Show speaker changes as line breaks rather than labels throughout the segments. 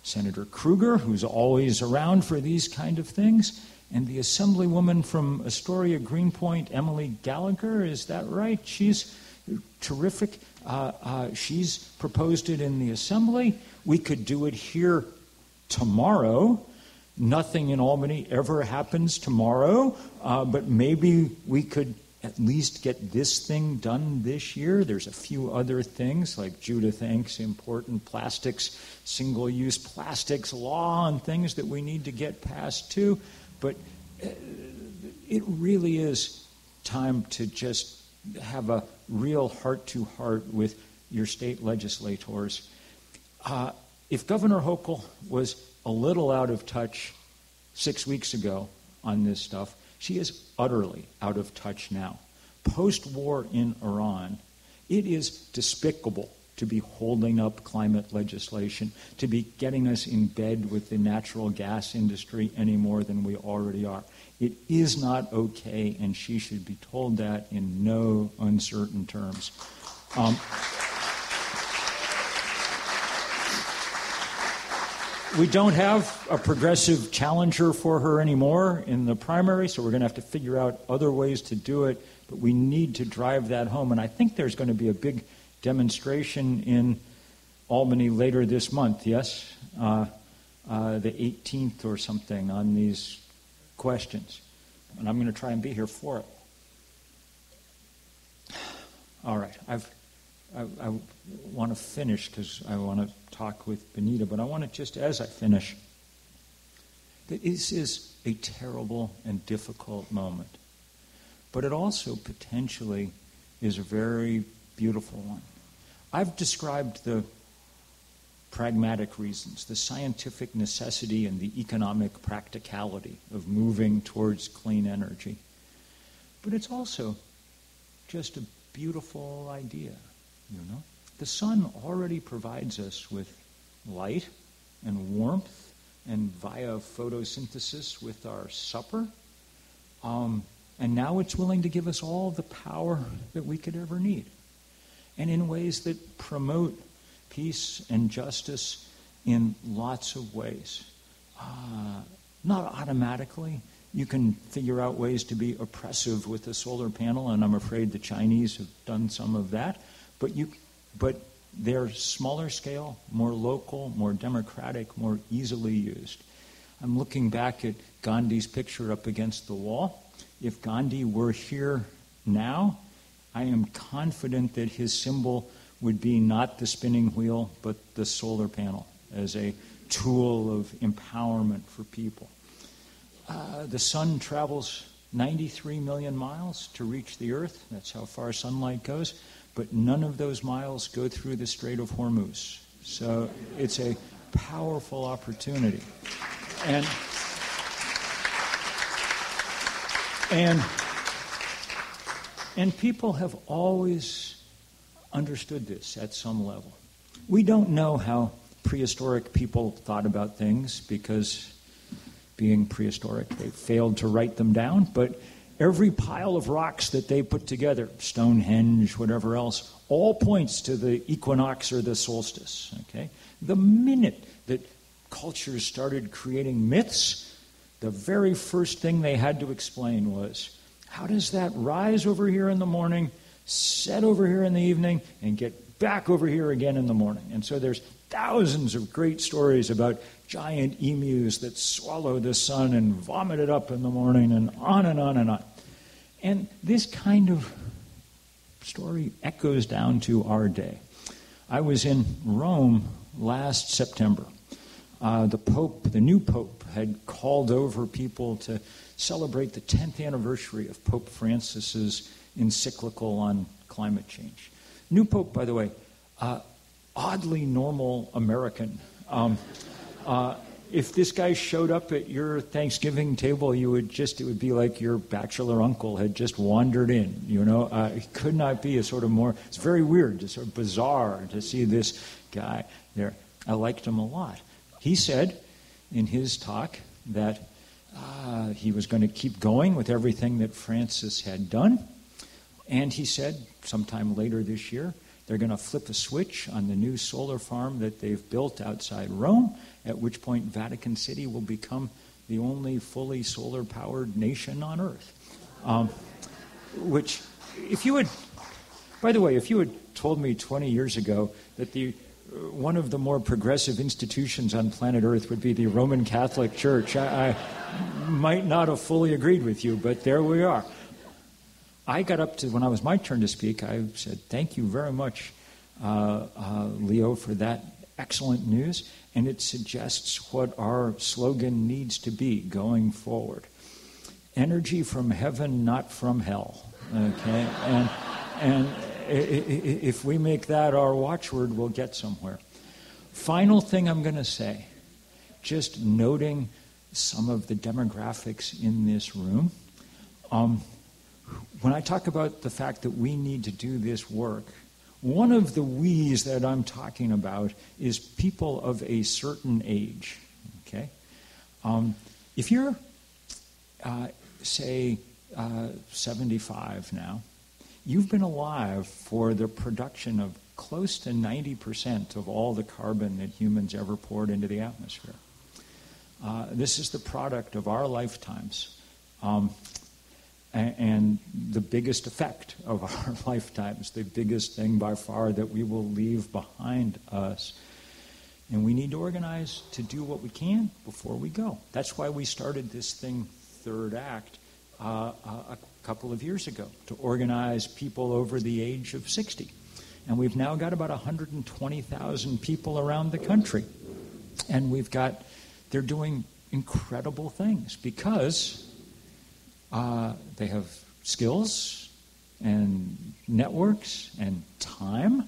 Senator Kruger, who's always around for these kind of things, and the Assemblywoman from Astoria Greenpoint, Emily Gallagher. Is that right? She's terrific. She's proposed it in the Assembly. We could do it here tomorrow. Nothing in Albany ever happens tomorrow, but maybe we could at least get this thing done this year. There's a few other things, like Judith Enk's important plastics, single-use plastics law and things that we need to get passed too. But it really is time to just have a real heart-to-heart with your state legislators. If Governor Hochul was a little out of touch 6 weeks ago on this stuff, she is utterly out of touch now. Post-war in Iran, it is despicable to be holding up climate legislation, to be getting us in bed with the natural gas industry any more than we already are. It is not okay, and she should be told that in no uncertain terms. We don't have a progressive challenger for her anymore in the primary, so we're going to have to figure out other ways to do it, but we need to drive that home. And I think there's going to be a big demonstration in Albany later this month, yes? The 18th or something on these questions. And I'm going to try and be here for it. All right. I want to finish because I want to talk with Benita, but I want to just, as I finish, that this is a terrible and difficult moment. But it also potentially is a very beautiful one. I've described the pragmatic reasons, the scientific necessity and the economic practicality of moving towards clean energy. But it's also just a beautiful idea, you know. The sun already provides us with light and warmth and via photosynthesis with our supper. And now it's willing to give us all the power that we could ever need. And in ways that promote peace and justice in lots of ways. Not automatically. You can figure out ways to be oppressive with a solar panel, and I'm afraid the Chinese have done some of that. But they're smaller scale, more local, more democratic, more easily used. I'm looking back at Gandhi's picture up against the wall. If Gandhi were here now, I am confident that his symbol would be not the spinning wheel, but the solar panel as a tool of empowerment for people. The sun travels 93 million miles to reach the Earth. That's how far sunlight goes. But none of those miles go through the Strait of Hormuz. So it's a powerful opportunity. And people have always understood this at some level. We don't know how prehistoric people thought about things because, being prehistoric, they failed to write them down. But every pile of rocks that they put together, Stonehenge, whatever else, all points to the equinox or the solstice. Okay? The minute that cultures started creating myths, the very first thing they had to explain was, how does that rise over here in the morning, set over here in the evening, and get back over here again in the morning? And so there's thousands of great stories about giant emus that swallow the sun and vomit it up in the morning, and on and on and on. And this kind of story echoes down to our day. I was in Rome last September. The new Pope, had called over people to celebrate the 10th anniversary of Pope Francis's encyclical on climate change. New Pope, by the way, oddly normal American. If this guy showed up at your Thanksgiving table, it would be like your bachelor uncle had just wandered in, you know. He could not be a sort of more, it's very weird, just sort of bizarre to see this guy there. I liked him a lot. He said in his talk that he was going to keep going with everything that Francis had done. And he said sometime later this year They're going to flip a switch on the new solar farm that they've built outside Rome, at which point Vatican City will become the only fully solar-powered nation on Earth. Which, if you had, by the way, if you had told me 20 years ago that one of the more progressive institutions on planet Earth would be the Roman Catholic Church, I might not have fully agreed with you, but there we are. I got up to, when it was my turn to speak, I said, thank you very much, Leo, for that excellent news, and it suggests what our slogan needs to be going forward. Energy from heaven, not from hell. Okay? And if we make that our watchword, we'll get somewhere. Final thing I'm going to say, just noting some of the demographics in this room. When I talk about the fact that we need to do this work, one of the we's that I'm talking about is people of a certain age. Okay, if you're, say, 75 now, you've been alive for the production of close to 90% of all the carbon that humans ever poured into the atmosphere. This is the product of our lifetimes. And the biggest effect of our lifetimes, the biggest thing by far that we will leave behind us. And we need to organize to do what we can before we go. That's why we started this thing, Third Act, a couple of years ago, to organize people over the age of 60. And we've now got about 120,000 people around the country. And they're doing incredible things because they have skills and networks and time,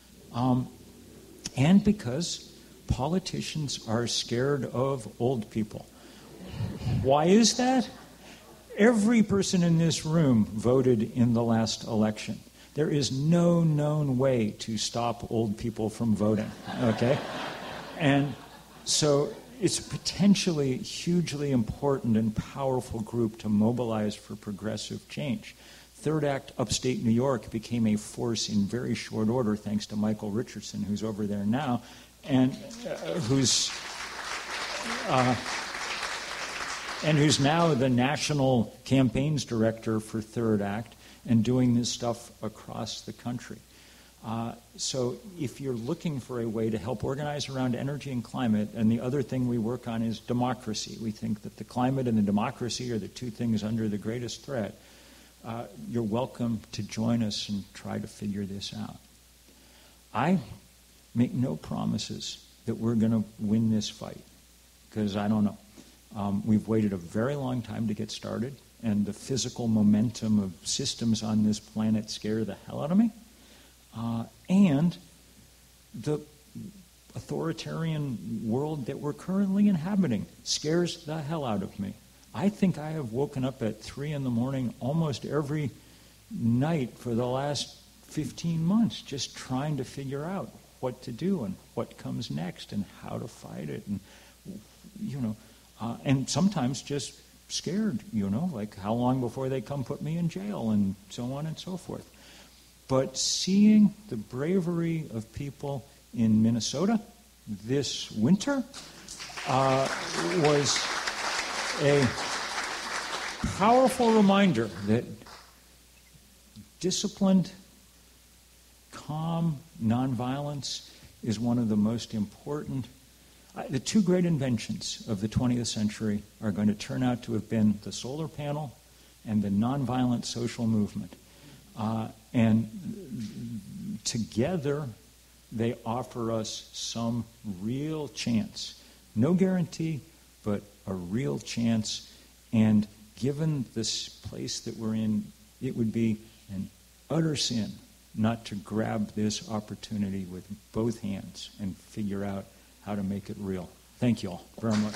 and because politicians are scared of old people. Why is that? Every person in this room voted in the last election. There is no known way to stop old people from voting, okay? And so it's a potentially hugely important and powerful group to mobilize for progressive change. Third Act Upstate New York became a force in very short order, thanks to Michael Richardson, who's over there now, and who's now the national campaigns director for Third Act and doing this stuff across the country. So if you're looking for a way to help organize around energy and climate, and the other thing we work on is democracy. We think that the climate and the democracy are the two things under the greatest threat. You're welcome to join us and try to figure this out. I make no promises that we're going to win this fight, because I don't know. We've waited a very long time to get started, and the physical momentum of systems on this planet scare the hell out of me. And the authoritarian world that we're currently inhabiting scares the hell out of me. I think I have woken up at 3 a.m. almost every night for the last 15 months just trying to figure out what to do and what comes next and how to fight it. And, and sometimes just scared, like how long before they come put me in jail and so on and so forth. But seeing the bravery of people in Minnesota this winter was a powerful reminder that disciplined, calm nonviolence is one of the most important. The two great inventions of the 20th century are going to turn out to have been the solar panel and the nonviolent social movement. And together, they offer us some real chance. No guarantee, but a real chance. And given this place that we're in, it would be an utter sin not to grab this opportunity with both hands and figure out how to make it real. Thank you all very much.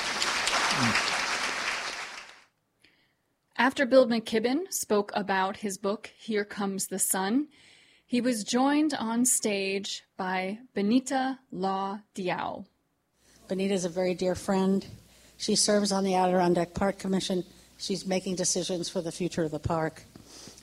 After Bill McKibben spoke about his book, Here Comes the Sun, he was joined on stage by Benita Law Diao.
Benita is a very dear friend. She serves on the Adirondack Park Commission. She's making decisions for the future of the park.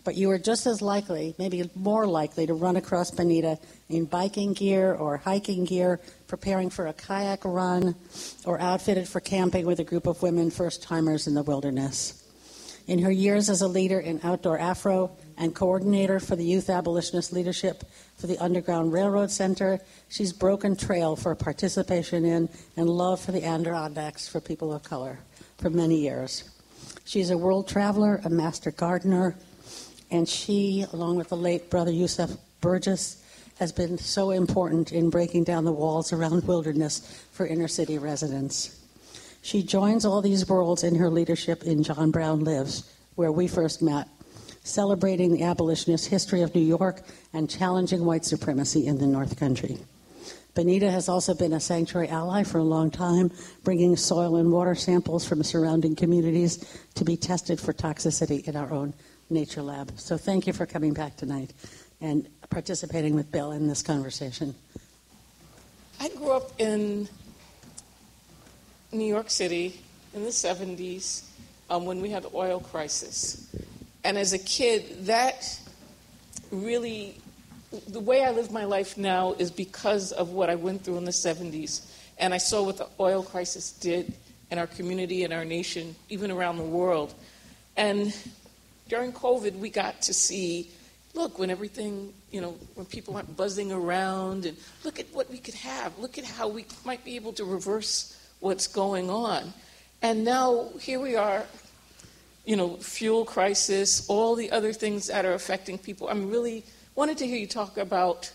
But you are just as likely, maybe more likely, to run across Benita in biking gear or hiking gear, preparing for a kayak run, or outfitted for camping with a group of women first-timers in the wilderness. In her years as a leader in outdoor Afro and coordinator for the Youth Abolitionist Leadership for the Underground Railroad Center, she's broken trail for participation in and love for the Adirondacks for people of color for many years. She's a world traveler, a master gardener, and she, along with the late brother Yusef Burgess, has been so important in breaking down the walls around wilderness for inner city residents. She joins all these worlds in her leadership in John Brown Lives, where we first met, celebrating the abolitionist history of New York and challenging white supremacy in the North Country. Benita has also been a sanctuary ally for a long time, bringing soil and water samples from surrounding communities to be tested for toxicity in our own nature lab. So thank you for coming back tonight and participating with Bill in this conversation.
I grew up in New York City in the 70s when we had the oil crisis. And as a kid, that really, the way I live my life now is because of what I went through in the 70s. And I saw what the oil crisis did in our community and our nation, even around the world. And during COVID, we got to see, look, when everything, when people aren't buzzing around, and look at what we could have. Look at how we might be able to reverse what's going on. And now here we are, fuel crisis, all the other things that are affecting people. I'm really wanted to hear you talk about,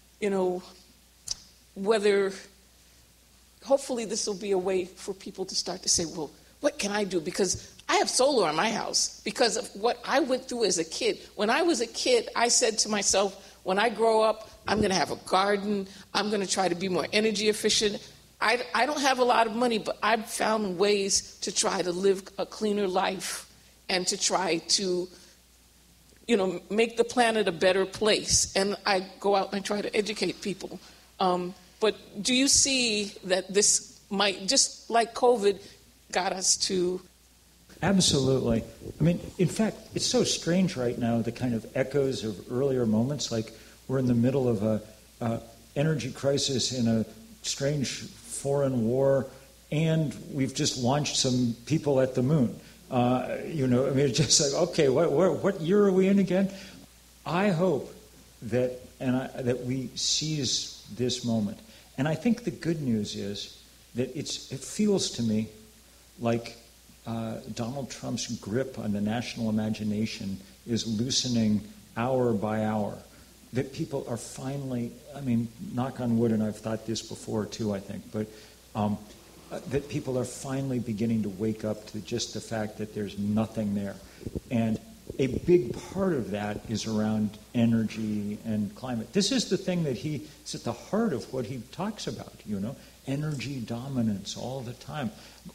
whether hopefully this will be a way for people to start to say, well, what can I do? Because I have solar in my house because of what I went through as a kid. When I was a kid, I said to myself, when I grow up, I'm going to have a garden. I'm going to try to be more energy efficient. I don't have a lot of money, but I've found ways to try to live a cleaner life and to try to, make the planet a better place. And I go out and I try to educate people. But do you see that this might, just like COVID, got us to...
Absolutely. I mean, in fact, it's so strange right now, the kind of echoes of earlier moments, like we're in the middle of a energy crisis in a strange foreign war, and we've just launched some people at the moon. It's just like, okay, what year are we in again? I hope that that we seize this moment. And I think the good news is that it feels to me like Donald Trump's grip on the national imagination is loosening hour by hour. That people are finally, knock on wood, and I've thought this before too, I think, but that people are finally beginning to wake up to just the fact that there's nothing there. And a big part of that is around energy and climate. This is the thing that it's at the heart of what he talks about, energy dominance all the time.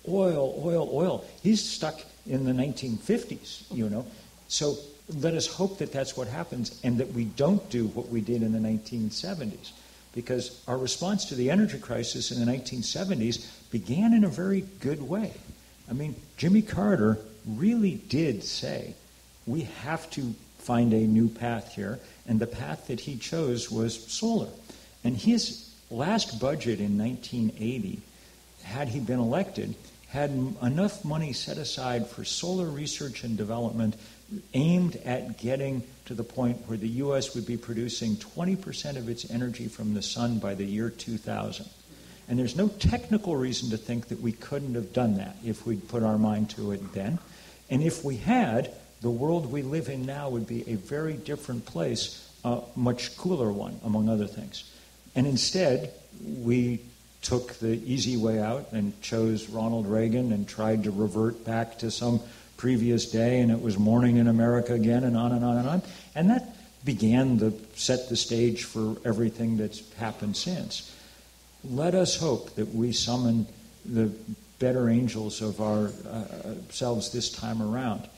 Oil. He's stuck in the 1950s, So let us hope that that's what happens and that we don't do what we did in the 1970s. Because our response to the energy crisis in the 1970s began in a very good way. Jimmy Carter really did say, we have to find a new path here, and the path that he chose was solar. And his last budget in 1980, had he been elected, had enough money set aside for solar research and development aimed at getting to the point where the U.S. would be producing 20% of its energy from the sun by the year 2000. And there's no technical reason to think that we couldn't have done that if we'd put our mind to it then. And if we had, the world we live in now would be a very different place, a much cooler one, among other things. And instead, we took the easy way out and chose Ronald Reagan and tried to revert back to some previous day, and it was morning in America again, and on and on and on. And that began to set the stage for everything that's happened since. Let us hope that we summon the better angels of ourselves this time around.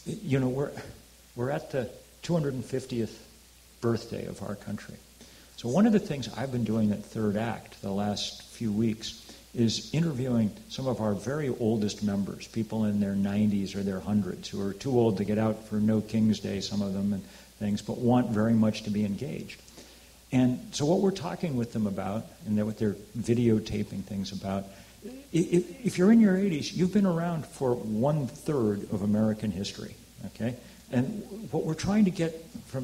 We're at the 250th birthday of our country. So one of the things I've been doing at Third Act the last few weeks is interviewing some of our very oldest members, people in their 90s or their 100s, who are too old to get out for No King's Day, some of them, and things, but want very much to be engaged. And so what we're talking with them about, and what they're videotaping things about, if you're in your 80s, you've been around for 1/3 of American history, okay? And what we're trying to get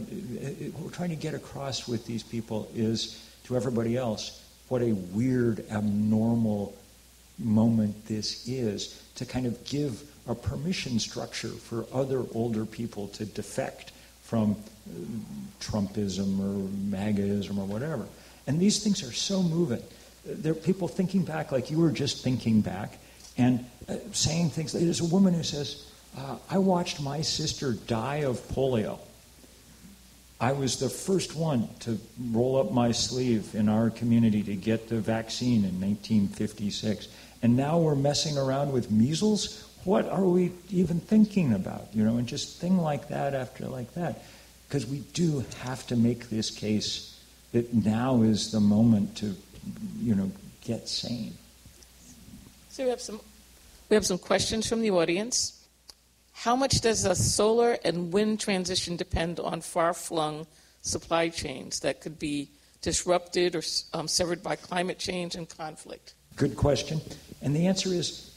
across with these people is, to everybody else, what a weird, abnormal moment this is, to kind of give a permission structure for other older people to defect from Trumpism or MAGAism or whatever. And these things are so moving. There are people thinking back like you were just thinking back, and saying things. There's a woman who says, I watched my sister die of polio. I was the first one to roll up my sleeve in our community to get the vaccine in 1956. And now we're messing around with measles? What are we even thinking about? And just thing like that after like that. Because we do have to make this case that now is the moment to, get sane.
So we have some questions from the audience. How much does the solar and wind transition depend on far-flung supply chains that could be disrupted or severed by climate change and conflict?
Good question. And the answer is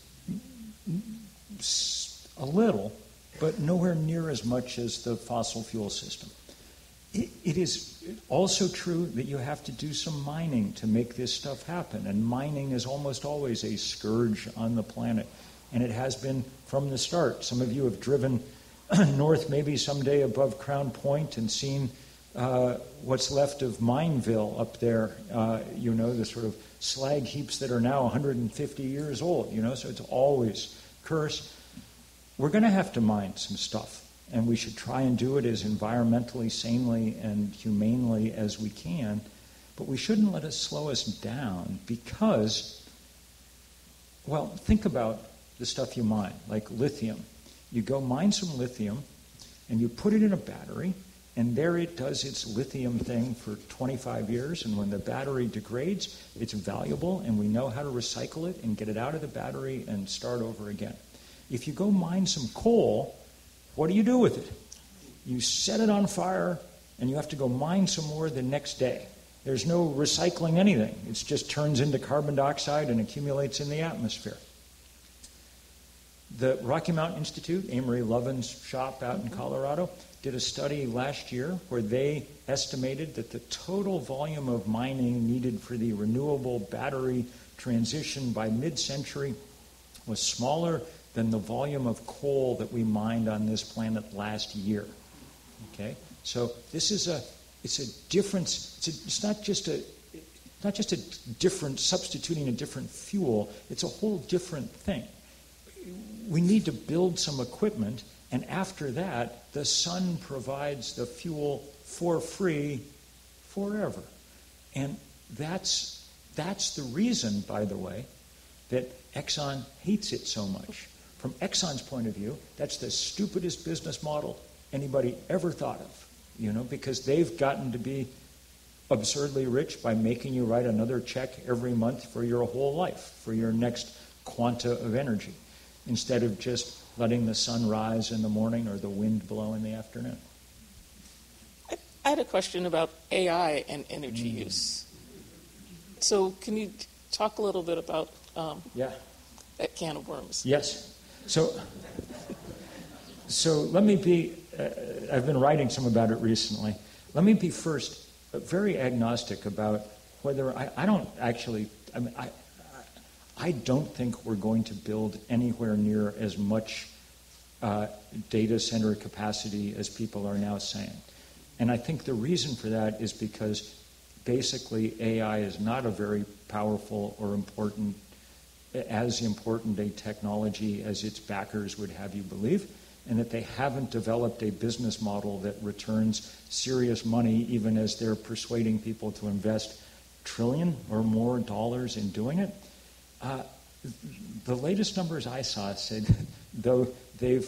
a little, but nowhere near as much as the fossil fuel system. It is also true that you have to do some mining to make this stuff happen. And mining is almost always a scourge on the planet. And it has been from the start. Some of you have driven north maybe someday above Crown Point and seen what's left of Mineville up there, the sort of slag heaps that are now 150 years old, so it's always cursed. We're going to have to mine some stuff, and we should try and do it as environmentally, sanely, and humanely as we can, but we shouldn't let it slow us down because, think about the stuff you mine, like lithium. You go mine some lithium, and you put it in a battery, and there it does its lithium thing for 25 years, and when the battery degrades, it's valuable, and we know how to recycle it and get it out of the battery and start over again. If you go mine some coal, what do you do with it? You set it on fire, and you have to go mine some more the next day. There's no recycling anything. It just turns into carbon dioxide and accumulates in the atmosphere. The Rocky Mountain Institute, Amory Lovin's shop out in Colorado, did a study last year where they estimated that the total volume of mining needed for the renewable battery transition by mid-century was smaller than the volume of coal that we mined on this planet last year. Okay, so this is it's a difference. It's not just a different substituting a different fuel. It's a whole different thing. We need to build some equipment, and after that, the sun provides the fuel for free forever. And that's the reason, by the way, that Exxon hates it so much. From Exxon's point of view, that's the stupidest business model anybody ever thought of, because they've gotten to be absurdly rich by making you write another check every month for your whole life, for your next quanta of energy, instead of just letting the sun rise in the morning or the wind blow in the afternoon.
I had a question about AI and energy use. So can you talk a little bit about that can of worms?
Yes. So let me be, I've been writing some about it recently. Let me be first very agnostic about whether, I don't think we're going to build anywhere near as much data center capacity as people are now saying. And I think the reason for that is because basically AI is not a very powerful or as important a technology as its backers would have you believe, and that they haven't developed a business model that returns serious money even as they're persuading people to invest $1 trillion or more dollars in doing it. The latest numbers I saw said though they've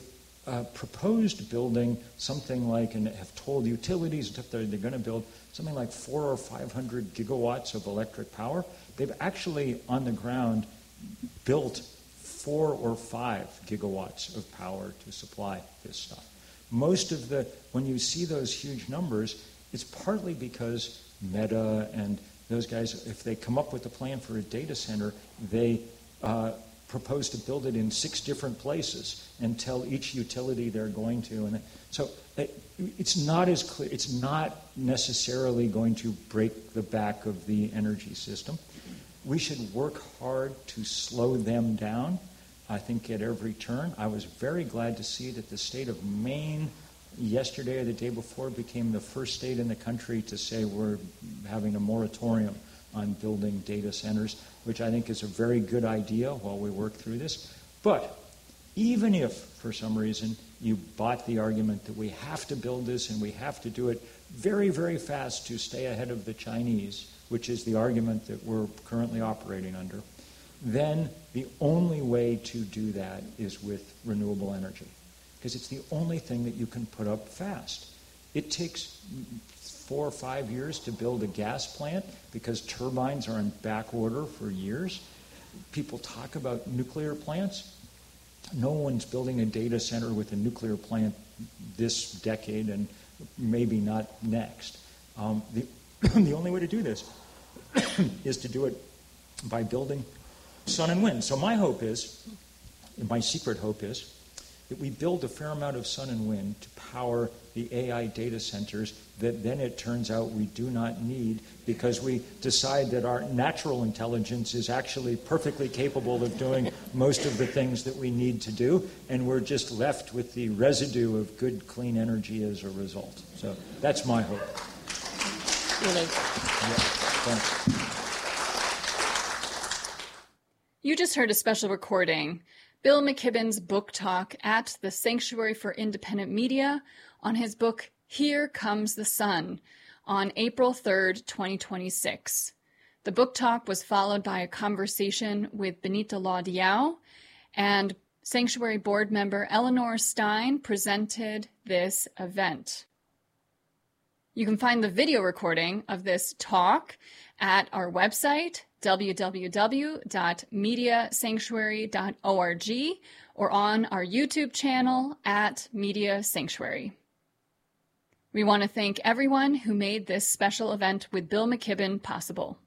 proposed building something like, and have told utilities that they're going to build something like 400 or 500 gigawatts of electric power. They've actually, on the ground, built 4 or 5 gigawatts of power to supply this stuff. When you see those huge numbers, it's partly because Meta and those guys, if they come up with a plan for a data center, they propose to build it in 6 different places and tell each utility they're going to. And so it's not as clear. It's not necessarily going to break the back of the energy system. We should work hard to slow them down, I think, at every turn. I was very glad to see that the state of Maine yesterday or the day before became the first state in the country to say we're having a moratorium on building data centers, which I think is a very good idea while we work through this. But even if, for some reason, you bought the argument that we have to build this and we have to do it very, very fast to stay ahead of the Chinese, which is the argument that we're currently operating under, then the only way to do that is with renewable energy, because it's the only thing that you can put up fast. It takes 4 or 5 years to build a gas plant because turbines are in back order for years. People talk about nuclear plants. No one's building a data center with a nuclear plant this decade and maybe not next. The only way to do this is to do it by building sun and wind. So my hope is, my secret hope is, that we build a fair amount of sun and wind to power the AI data centers that then it turns out we do not need, because we decide that our natural intelligence is actually perfectly capable of doing most of the things that we need to do, and we're just left with the residue of good, clean energy as a result. So that's my hope. Thanks.
You just heard a special recording, Bill McKibben's book talk at the Sanctuary for Independent Media on his book, Here Comes the Sun, on April 3rd, 2026. The book talk was followed by a conversation with Benita Law Diao, and Sanctuary board member Eleanor Stein presented this event. You can find the video recording of this talk at our website, www.mediasanctuary.org, or on our YouTube channel at Media Sanctuary. We want to thank everyone who made this special event with Bill McKibben possible.